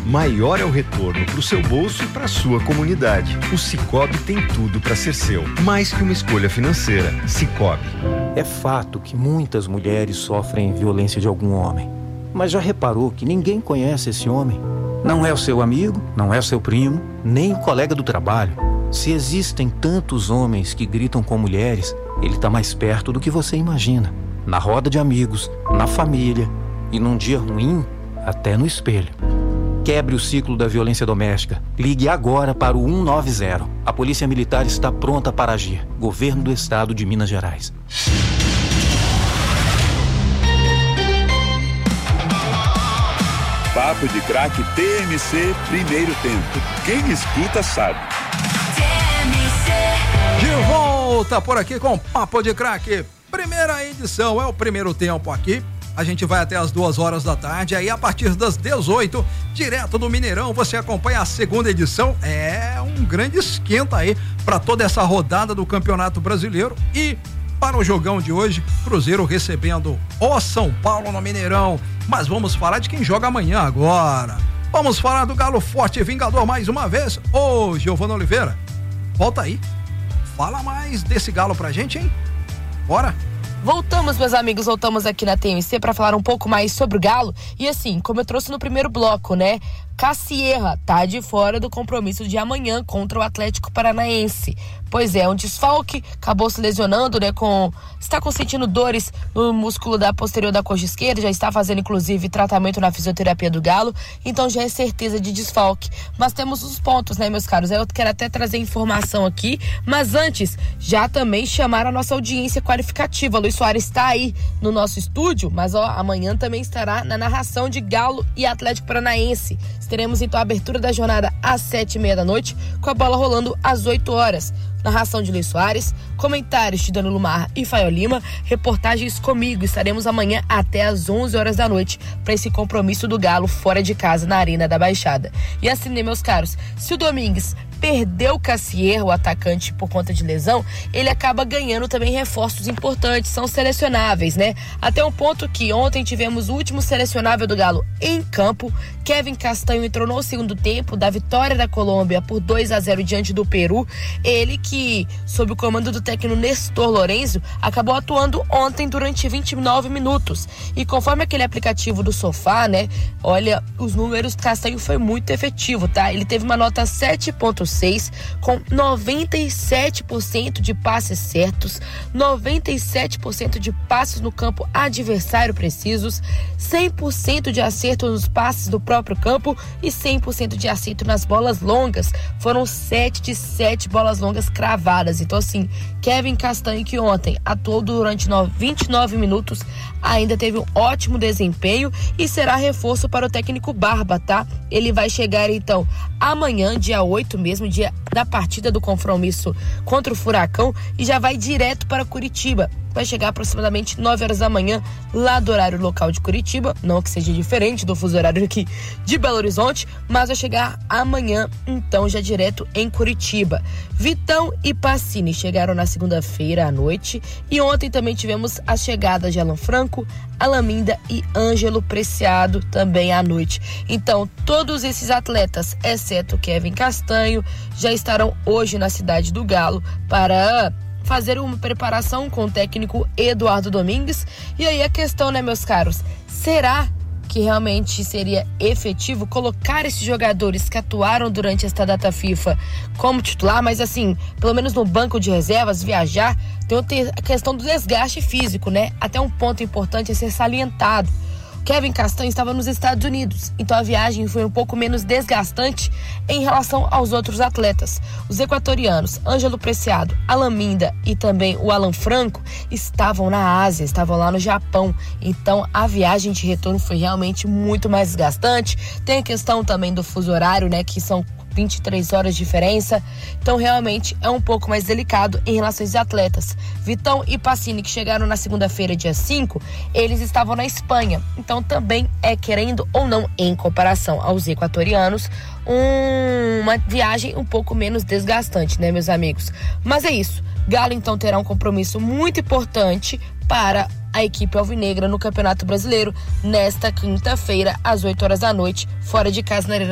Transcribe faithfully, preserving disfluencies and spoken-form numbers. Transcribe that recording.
maior é o retorno para o seu bolso e para a sua comunidade. O Sicoob tem tudo para ser seu, mais que uma escolha financeira. Sicoob. É fato que muitas mulheres sofrem violência de algum homem. Mas já reparou que ninguém conhece esse homem? Não é o seu amigo, não é o seu primo, nem o colega do trabalho. Se existem tantos homens que gritam com mulheres, ele está mais perto do que você imagina. Na roda de amigos, na família e num dia ruim, até no espelho. Quebre o ciclo da violência doméstica. Ligue agora para o um nove zero. A Polícia Militar está pronta para agir. Governo do Estado de Minas Gerais. Papo de Craque T M C, primeiro tempo. Quem escuta sabe. De volta por aqui com Papo de Craque, primeira edição, é o primeiro tempo aqui. A gente vai até as duas horas da tarde, aí a partir das dezoito, direto do Mineirão, você acompanha a segunda edição. É um grande esquenta aí para toda essa rodada do Campeonato Brasileiro e para o jogão de hoje, Cruzeiro recebendo o São Paulo no Mineirão. Mas vamos falar de quem joga amanhã agora. Vamos falar do Galo Forte e Vingador mais uma vez. Ô, Giovana Oliveira, volta aí. Fala mais desse Galo pra gente, hein? Bora! Voltamos, meus amigos, voltamos aqui na T M C para falar um pouco mais sobre o Galo. E assim, como eu trouxe no primeiro bloco, né? Cassierra tá de fora do compromisso de amanhã contra o Atlético Paranaense. Pois é, um desfalque, acabou se lesionando, né? Com, está sentindo dores no músculo da posterior da coxa esquerda, já está fazendo inclusive tratamento na fisioterapia do Galo, então já é certeza de desfalque. Mas temos os pontos, né, meus caros? Eu quero até trazer informação aqui, mas antes, já também chamar a nossa audiência qualificativa. Luiz Soares está aí no nosso estúdio, mas ó, amanhã também estará na narração de Galo e Atlético Paranaense. Teremos então a abertura da jornada às sete e meia da noite, com a bola rolando às oito horas. Narração de Luiz Soares, comentários de Danilo Marra e Fael Lima, reportagens comigo. Estaremos amanhã até às onze horas da noite para esse compromisso do Galo fora de casa na Arena da Baixada. E assim, né, meus caros, se o Domingues perdeu o Cassierra, o atacante, por conta de lesão, ele acaba ganhando também reforços importantes, são selecionáveis, né? Até um ponto que ontem tivemos o último selecionável do Galo em campo. Kevin Castanho entrou no segundo tempo da vitória da Colômbia por dois a zero diante do Peru. Ele que, sob o comando do técnico Nestor Lourenço, acabou atuando ontem durante vinte e nove minutos. E conforme aquele aplicativo do Sofá, né? Olha, os números, Castanho foi muito efetivo, tá? Ele teve uma nota sete ponto seis, com noventa e sete por cento de passes certos, noventa e sete por cento de passes no campo adversário precisos, cem por cento de acerto nos passes do próprio campo e cem por cento de acerto nas bolas longas. Foram sete de sete bolas longas cravadas. Então assim, Kevin Castanho, que ontem atuou durante vinte e nove minutos, ainda teve um ótimo desempenho e será reforço para o técnico Barba, tá? Ele vai chegar então amanhã, dia oito mesmo, dia da partida do compromisso contra o Furacão, e já vai direto para Curitiba. Vai chegar aproximadamente nove horas da manhã lá do horário local de Curitiba, não que seja diferente do fuso horário aqui de Belo Horizonte, mas vai chegar amanhã, então, já direto em Curitiba. Vitão e Pacini chegaram na segunda-feira à noite, e ontem também tivemos as chegadas de Alan Franco, Alaminda e Ângelo Preciado também à noite. Então, todos esses atletas, exceto Kevin Castanho, já estarão hoje na cidade do Galo para fazer uma preparação com o técnico Eduardo Domingues. E aí a questão, né, meus caros, será que realmente seria efetivo colocar esses jogadores que atuaram durante esta data FIFA como titular, mas assim, pelo menos no banco de reservas, viajar? Tem a questão do desgaste físico, né? Até um ponto importante a ser salientado. Kevin Castanho estava nos Estados Unidos, então a viagem foi um pouco menos desgastante em relação aos outros atletas. Os equatorianos, Ângelo Preciado, Alaminda e também o Alan Franco, estavam na Ásia, estavam lá no Japão, então a viagem de retorno foi realmente muito mais desgastante. Tem a questão também do fuso horário, né, que são vinte e três horas de diferença, então realmente é um pouco mais delicado em relação aos atletas. Vitão e Pacini, que chegaram na segunda-feira, dia cinco, eles estavam na Espanha, então também é, querendo ou não, em comparação aos equatorianos, um, uma viagem um pouco menos desgastante, né, meus amigos? Mas é isso, Galo então terá um compromisso muito importante para a equipe alvinegra no Campeonato Brasileiro nesta quinta-feira, às oito horas da noite, fora de casa na Arena